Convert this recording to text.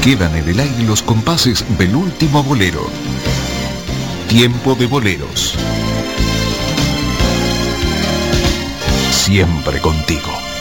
Quedan en el aire los compases del último bolero. Tiempo de boleros. Siempre contigo.